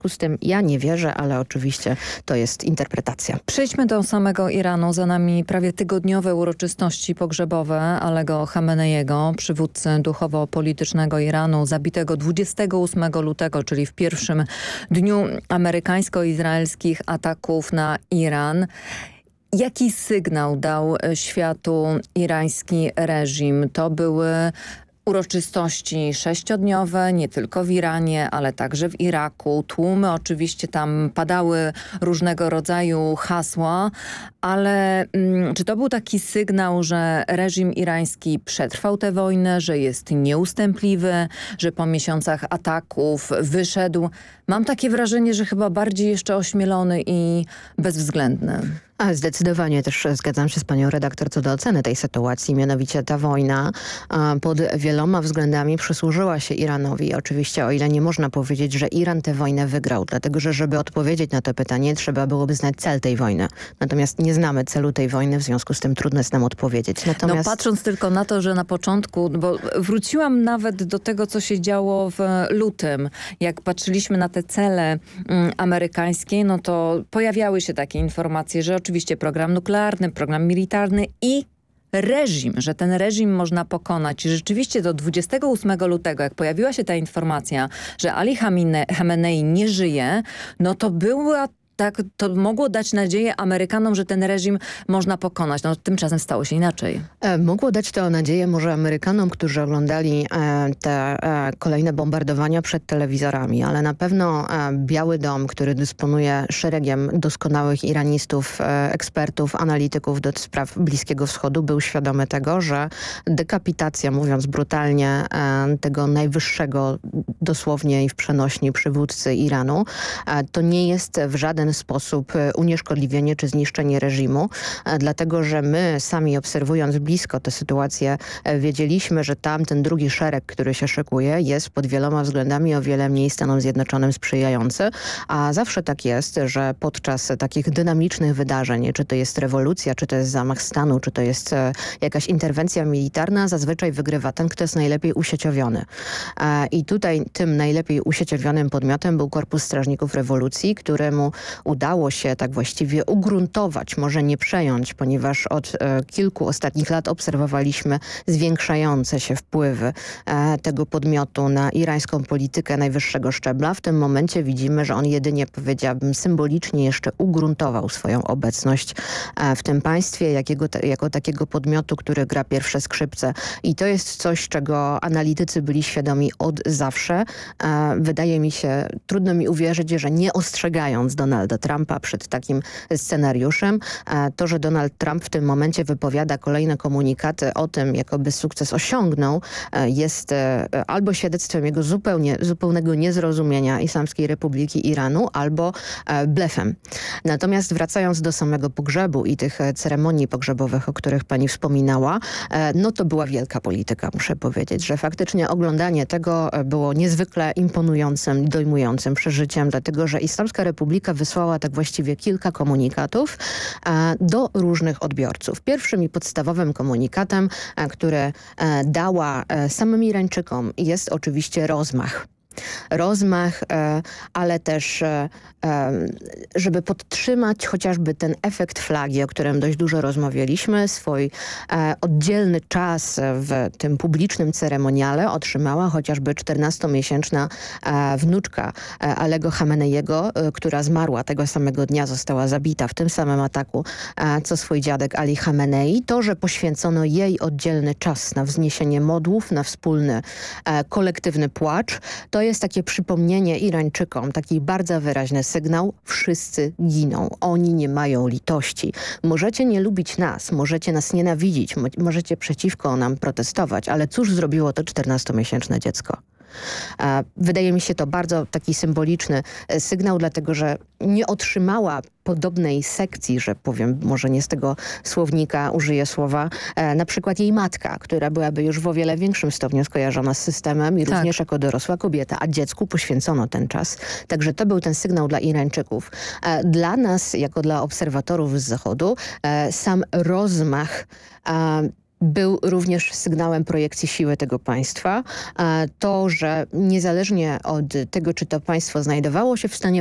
związku z tym ja nie wierzę, ale oczywiście to jest interpretacja. Przejdźmy do samego Iranu. Za nami prawie tygodniowe uroczystości pogrzebowe Alego Chameneiego, przywódcy duchowo-politycznego Iranu, zabitego 28 lutego, czyli w pierwszym dniu amerykańsko-izraelskich ataków na Iran. Jaki sygnał dał światu irański reżim? To były uroczystości 6-dniowe, nie tylko w Iranie, ale także w Iraku. Tłumy oczywiście tam padały różnego rodzaju hasła, ale czy to był taki sygnał, że reżim irański przetrwał tę wojnę, że jest nieustępliwy, że po miesiącach ataków wyszedł? Mam takie wrażenie, że chyba bardziej jeszcze ośmielony i bezwzględny. A zdecydowanie też zgadzam się z panią redaktor co do oceny tej sytuacji. Mianowicie ta wojna pod wieloma względami przysłużyła się Iranowi. Oczywiście o ile nie można powiedzieć, że Iran tę wojnę wygrał, dlatego że żeby odpowiedzieć na to pytanie trzeba byłoby znać cel tej wojny. Natomiast nie znamy celu tej wojny, w związku z tym trudno jest nam odpowiedzieć. Natomiast... No patrząc tylko na to, że na początku, bo wróciłam nawet do tego, co się działo w lutym. Jak patrzyliśmy na te cele amerykańskie, no to pojawiały się takie informacje, że oczywiście program nuklearny, program militarny i reżim, że ten reżim można pokonać. I rzeczywiście do 28 lutego, jak pojawiła się ta informacja, że Ali Khamenei nie żyje, no to była tak, to mogło dać nadzieję Amerykanom, że ten reżim można pokonać. No tymczasem stało się inaczej. Mogło dać to nadzieję może Amerykanom, którzy oglądali te kolejne bombardowania przed telewizorami, ale na pewno Biały Dom, który dysponuje szeregiem doskonałych iranistów, ekspertów, analityków do spraw Bliskiego Wschodu, był świadomy tego, że dekapitacja, mówiąc brutalnie, tego najwyższego dosłownie i w przenośni przywódcy Iranu, to nie jest w żaden sposób unieszkodliwienie czy zniszczenie reżimu, dlatego że my sami obserwując blisko tę sytuację wiedzieliśmy, że tamten drugi szereg, który się szykuje, jest pod wieloma względami o wiele mniej Stanom Zjednoczonym sprzyjający, a zawsze tak jest, że podczas takich dynamicznych wydarzeń, czy to jest rewolucja, czy to jest zamach stanu, czy to jest jakaś interwencja militarna, zazwyczaj wygrywa ten, kto jest najlepiej usieciowiony. I tutaj tym najlepiej usieciowionym podmiotem był Korpus Strażników Rewolucji, któremu udało się tak właściwie ugruntować, może nie przejąć, ponieważ od kilku ostatnich lat obserwowaliśmy zwiększające się wpływy tego podmiotu na irańską politykę najwyższego szczebla. W tym momencie widzimy, że on jedynie, powiedziałabym, symbolicznie jeszcze ugruntował swoją obecność w tym państwie jako takiego podmiotu, który gra pierwsze skrzypce. I to jest coś, czego analitycy byli świadomi od zawsze. Wydaje mi się, trudno mi uwierzyć, że nie ostrzegając Donalda Trumpa przed takim scenariuszem, to, że Donald Trump w tym momencie wypowiada kolejne komunikaty o tym, jakoby sukces osiągnął, jest albo świadectwem jego zupełnego niezrozumienia Islamskiej Republiki Iranu, albo blefem. Natomiast wracając do samego pogrzebu i tych ceremonii pogrzebowych, o których pani wspominała, no to była wielka polityka, muszę powiedzieć, że faktycznie oglądanie tego było niezwykle imponującym, dojmującym przeżyciem, dlatego że Islamska Republika wysłała tak właściwie kilka komunikatów do różnych odbiorców. Pierwszym i podstawowym komunikatem, który dała samym Irańczykom, jest oczywiście rozmach. Ale też żeby podtrzymać chociażby ten efekt flagi, o którym dość dużo rozmawialiśmy, swój oddzielny czas w tym publicznym ceremoniale otrzymała chociażby 14-miesięczna wnuczka Alego Khameneiego, która zmarła tego samego dnia, została zabita w tym samym ataku, co swój dziadek Ali Khamenei. To, że poświęcono jej oddzielny czas na wzniesienie modłów, na wspólny kolektywny płacz, to jest takie przypomnienie Irańczykom, taki bardzo wyraźny sygnał: wszyscy giną, oni nie mają litości. Możecie nie lubić nas, możecie nas nienawidzić, możecie przeciwko nam protestować, ale cóż zrobiło to 14-miesięczne dziecko? Wydaje mi się to bardzo taki symboliczny sygnał, dlatego że nie otrzymała podobnej sekcji, że powiem, może nie z tego słownika użyję słowa, na przykład jej matka, która byłaby już w o wiele większym stopniu skojarzona z systemem i również jako dorosła kobieta, a dziecku poświęcono ten czas. Także to był ten sygnał dla Irańczyków. Dla nas, jako dla obserwatorów z Zachodu, sam rozmach był również sygnałem projekcji siły tego państwa. To, że niezależnie od tego, czy to państwo znajdowało się w stanie